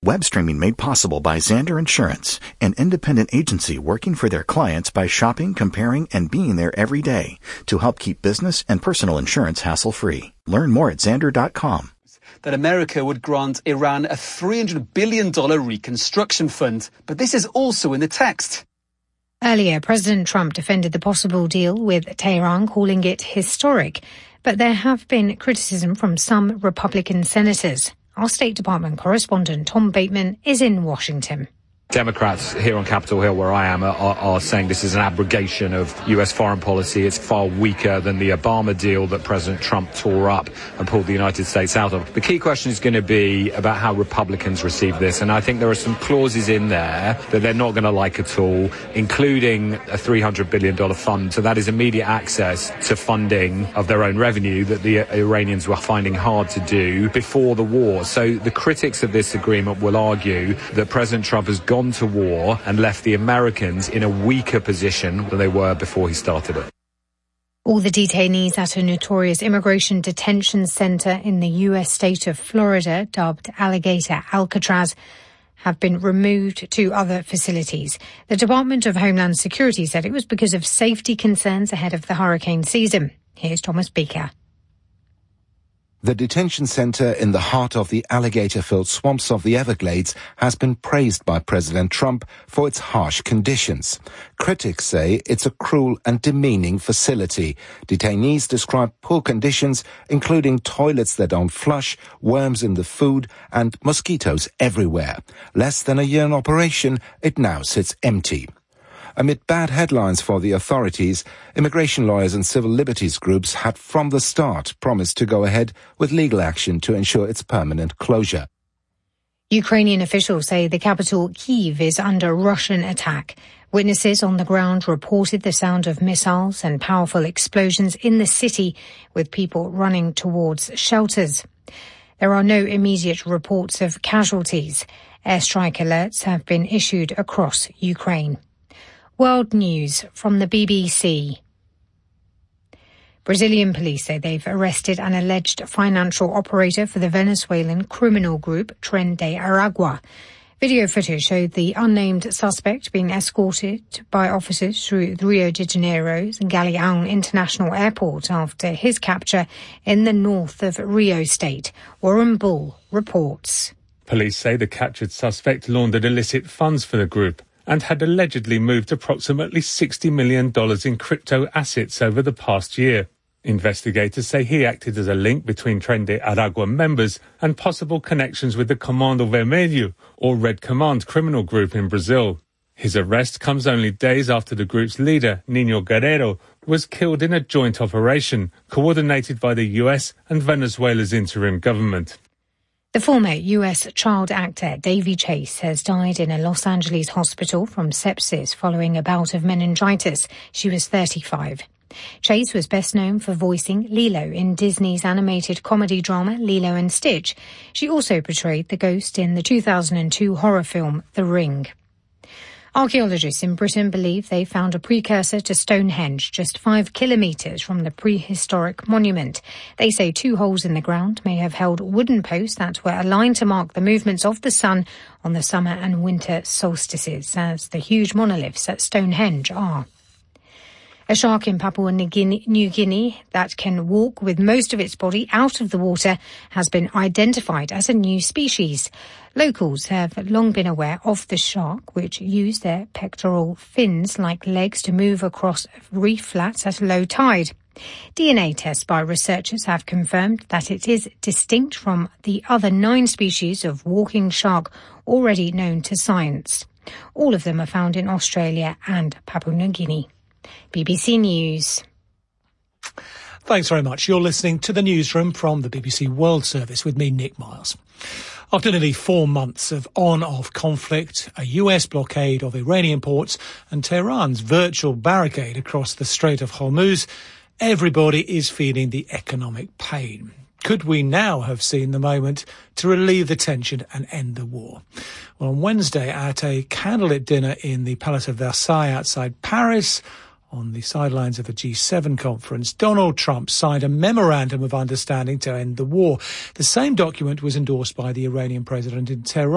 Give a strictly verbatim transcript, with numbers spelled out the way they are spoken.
Web streaming made possible by Xander Insurance, an independent agency working for their clients by shopping, comparing, and being there every day to help keep business and personal insurance hassle-free. Learn more at xander dot com. That America would grant Iran a three hundred billion dollars reconstruction fund. But this is also in the text. Earlier, President Trump defended the possible deal with Tehran, calling it historic. But there have been criticism from some Republican senators. Our State Department correspondent Tom Bateman is in Washington. Democrats here on Capitol Hill, where I am, are, are saying this is an abrogation of U S foreign policy. It's far weaker than the Obama deal that President Trump tore up and pulled the United States out of. The key question is going to be about how Republicans receive this, and I think there are some clauses in there that they're not going to like at all, including a three hundred billion dollars fund. So that is immediate access to funding of their own revenue that the Iranians were finding hard to do before the war. So the critics of this agreement will argue that President Trump has gone to war and left the Americans in a weaker position than they were before he started it. All the detainees at a notorious immigration detention center in the U S state of Florida, dubbed Alligator Alcatraz, have been removed to other facilities. The Department of Homeland Security said it was because of safety concerns ahead of the hurricane season. Here's Thomas Beaker. The detention center in the heart of the alligator-filled swamps of the Everglades has been praised by President Trump for its harsh conditions. Critics say it's a cruel and demeaning facility. Detainees describe poor conditions, including toilets that don't flush, worms in the food, and mosquitoes everywhere. Less than a year in operation, it now sits empty. Amid bad headlines for the authorities, immigration lawyers and civil liberties groups had from the start promised to go ahead with legal action to ensure its permanent closure. Ukrainian officials say the capital, Kyiv, is under Russian attack. Witnesses on the ground reported the sound of missiles and powerful explosions in the city, with people running towards shelters. There are no immediate reports of casualties. Airstrike alerts have been issued across Ukraine. World news from the B B C. Brazilian police say they've arrested an alleged financial operator for the Venezuelan criminal group Tren de Aragua. Video footage showed the unnamed suspect being escorted by officers through Rio de Janeiro's Galeão International Airport after his capture in the north of Rio State. Warren Bull reports. Police say the captured suspect laundered illicit funds for the group and had allegedly moved approximately sixty million dollars in crypto assets over the past year. Investigators say he acted as a link between Tren de Aragua members and possible connections with the Comando Vermelho, or Red Command criminal group in Brazil. His arrest comes only days after the group's leader, Nino Guerrero, was killed in a joint operation coordinated by the U S and Venezuela's interim government. The former U S child actor Davy Chase has died in a Los Angeles hospital from sepsis following a bout of meningitis. She was thirty-five. Chase was best known for voicing Lilo in Disney's animated comedy drama Lilo and Stitch. She also portrayed the ghost in the two thousand two horror film The Ring. Archaeologists in Britain believe they found a precursor to Stonehenge just five kilometres from the prehistoric monument. They say two holes in the ground may have held wooden posts that were aligned to mark the movements of the sun on the summer and winter solstices, as the huge monoliths at Stonehenge are. A shark in Papua New Guinea that can walk with most of its body out of the water has been identified as a new species. Locals have long been aware of the shark, which use their pectoral fins like legs to move across reef flats at low tide. D N A tests by researchers have confirmed that it is distinct from the other nine species of walking shark already known to science. All of them are found in Australia and Papua New Guinea. B B C News. Thanks very much. You're listening to the newsroom from the B B C World Service with me, Nick Miles. After nearly four months of on-off conflict, a U S blockade of Iranian ports and Tehran's virtual barricade across the Strait of Hormuz, everybody is feeling the economic pain. Could we now have seen the moment to relieve the tension and end the war? Well, on Wednesday, at a candlelit dinner in the Palace of Versailles outside Paris, on the sidelines of a G seven conference, Donald Trump signed a memorandum of understanding to end the war. The same document was endorsed by the Iranian president in Tehran.